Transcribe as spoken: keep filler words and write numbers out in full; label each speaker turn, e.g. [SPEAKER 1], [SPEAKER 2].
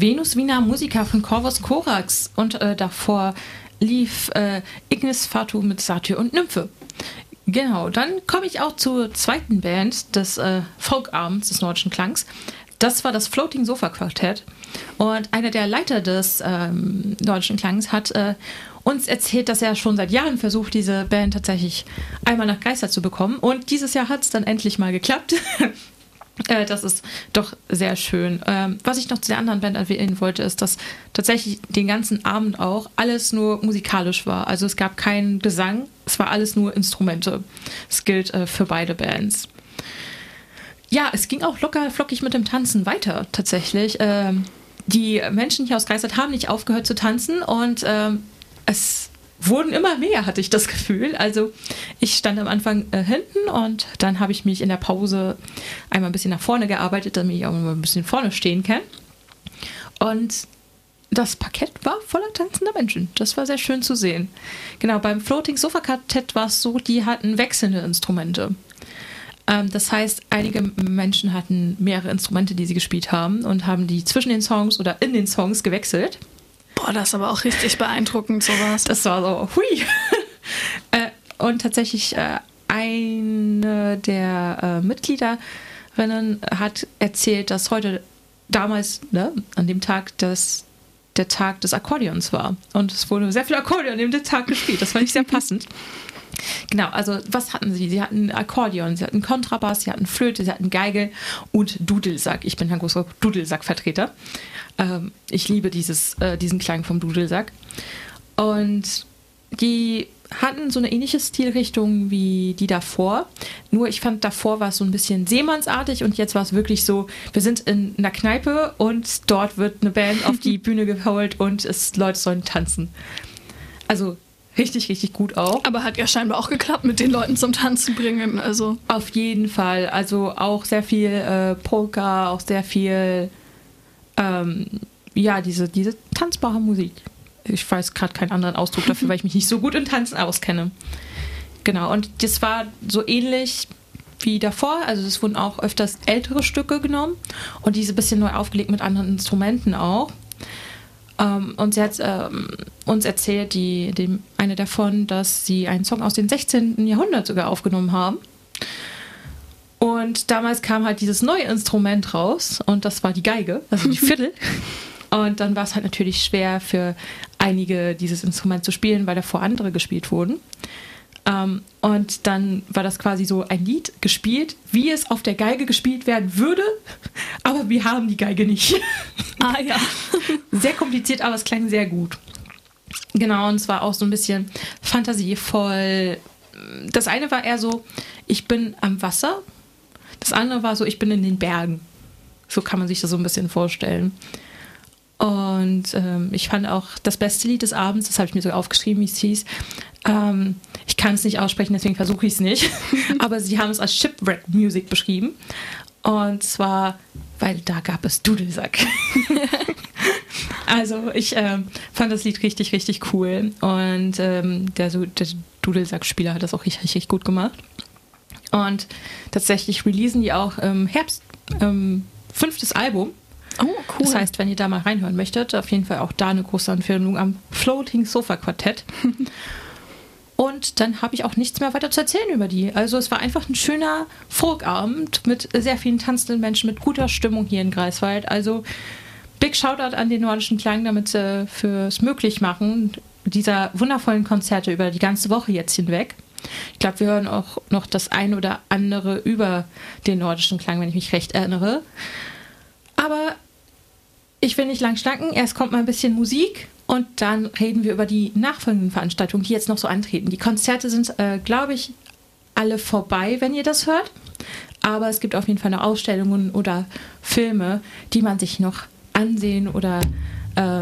[SPEAKER 1] Venus Wiener Musica von Corvus Corax und äh, davor lief äh, Ignis Fatu mit Satyr und Nymphe. Genau, dann komme ich auch zur zweiten Band des äh, Folkabends des Nordischen Klangs. Das war das Floating Sofa Quartett. Und einer der Leiter des ähm, Nordischen Klangs hat äh, uns erzählt, dass er schon seit Jahren versucht, diese Band tatsächlich einmal nach Greifswald zu bekommen. Und dieses Jahr hat es dann endlich mal geklappt. äh, das ist doch sehr schön. Ähm, was ich noch zu der anderen Band erwähnen wollte, ist, dass tatsächlich den ganzen Abend auch alles nur musikalisch war. Also es gab keinen Gesang, es war alles nur Instrumente. Das gilt äh, für beide Bands. Ja, es ging auch locker flockig mit dem Tanzen weiter, tatsächlich. Ähm, die Menschen hier aus Greifswald haben nicht aufgehört zu tanzen und ähm, es wurden immer mehr, hatte ich das Gefühl. Also ich stand am Anfang äh, hinten und dann habe ich mich in der Pause einmal ein bisschen nach vorne gearbeitet, damit ich auch mal ein bisschen vorne stehen kann. Und das Parkett war voller tanzender Menschen. Das war sehr schön zu sehen. Genau, beim Floating Sofa Quartett war es so, die hatten wechselnde Instrumente. Ähm, das heißt, einige Menschen hatten mehrere Instrumente, die sie gespielt haben und haben die zwischen den Songs oder in den Songs gewechselt.
[SPEAKER 2] Boah, das ist aber auch richtig beeindruckend, sowas.
[SPEAKER 1] Das war so, hui. äh, und tatsächlich äh, eine der äh, Mitgliederinnen hat erzählt, dass heute, damals, ne, an dem Tag, das der Tag des Akkordeons war. Und es wurde sehr viel Akkordeon an dem Tag gespielt. Das fand ich sehr passend. Genau, also was hatten sie? Sie hatten Akkordeon, sie hatten Kontrabass, sie hatten Flöte, sie hatten Geige und Dudelsack. Ich bin ein großer Dudelsack-Vertreter. Ähm, ich liebe dieses, äh, diesen Klang vom Dudelsack. Und die hatten so eine ähnliche Stilrichtung wie die davor. Nur ich fand, davor war es so ein bisschen seemannsartig und jetzt war es wirklich so, wir sind in einer Kneipe und dort wird eine Band auf die Bühne geholt und es, Leute sollen tanzen. Also richtig, richtig gut auch.
[SPEAKER 2] Aber hat ja scheinbar auch geklappt mit den Leuten zum Tanzen bringen. Also
[SPEAKER 1] auf jeden Fall. Also auch sehr viel äh, Polka, auch sehr viel ähm, ja, diese, diese tanzbare Musik. Ich weiß gerade keinen anderen Ausdruck dafür, weil ich mich nicht so gut in Tanzen auskenne. Genau, und das war so ähnlich wie davor. Also es wurden auch öfters ältere Stücke genommen und diese ein bisschen neu aufgelegt mit anderen Instrumenten auch. Um, und sie hat ähm, uns erzählt, die, die, eine davon, dass sie einen Song aus dem sechzehnten Jahrhundert sogar aufgenommen haben. Und damals kam halt dieses neue Instrument raus und das war die Geige, also die Fiddle. Und dann war es halt natürlich schwer für einige, dieses Instrument zu spielen, weil davor andere gespielt wurden. Um, und dann war das quasi so ein Lied gespielt, wie es auf der Geige gespielt werden würde, aber wir haben die Geige nicht.
[SPEAKER 2] Ah ja.
[SPEAKER 1] Sehr kompliziert, aber es klang sehr gut. Genau, und es war auch so ein bisschen fantasievoll. Das eine war eher so, ich bin am Wasser. Das andere war so, ich bin in den Bergen. So kann man sich das so ein bisschen vorstellen. Und ähm, ich fand auch das beste Lied des Abends, das habe ich mir sogar aufgeschrieben, wie es hieß. Ähm, ich kann es nicht aussprechen, deswegen versuche ich es nicht. Aber sie haben es als Shipwreck Music beschrieben. Und zwar, weil da gab es Dudelsack. Also ich ähm, fand das Lied richtig, richtig cool. Und ähm, der, der Dudelsack-Spieler hat das auch richtig, richtig gut gemacht. Und tatsächlich releasen die auch im Herbst ähm, fünftes Album.
[SPEAKER 2] Oh, cool.
[SPEAKER 1] Das heißt, wenn ihr da mal reinhören möchtet, auf jeden Fall auch da eine große Empfehlung am Floating Sofa Quartett. Und dann habe ich auch nichts mehr weiter zu erzählen über die. Also es war einfach ein schöner Folkabend mit sehr vielen tanzenden Menschen, mit guter Stimmung hier in Greifswald. Also big Shoutout an den Nordischen Klang, damit sie fürs Möglichmachen dieser wundervollen Konzerte über die ganze Woche jetzt hinweg. Ich glaube, wir hören auch noch das ein oder andere über den Nordischen Klang, wenn ich mich recht erinnere. Aber ich will nicht lang schnacken. Erst kommt mal ein bisschen Musik und dann reden wir über die nachfolgenden Veranstaltungen, die jetzt noch so antreten. Die Konzerte sind, äh, glaube ich, alle vorbei, wenn ihr das hört. Aber es gibt auf jeden Fall noch Ausstellungen oder Filme, die man sich noch ansehen oder äh,